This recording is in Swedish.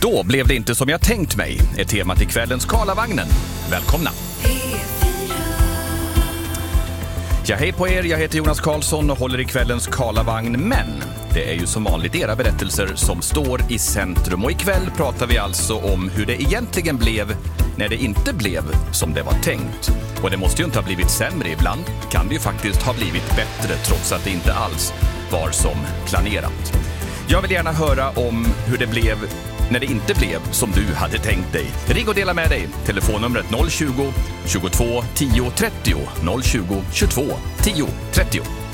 Då blev det inte som jag tänkt mig, är temat i kvällens Karlavagnen. Välkomna! Ja, hej på er, jag heter Jonas Karlsson och håller i kvällens Karlavagn, men det är ju som vanligt era berättelser som står i centrum. Och ikväll pratar vi alltså om hur det egentligen blev när det inte blev som det var tänkt. Och det måste ju inte ha blivit sämre, ibland kan det ju faktiskt ha blivit bättre trots att det inte alls var som planerat. Jag vill gärna höra om hur det blev när det inte blev som du hade tänkt dig. Ring och dela med dig. Telefonnumret 020 22 10 30 020 22 10 30.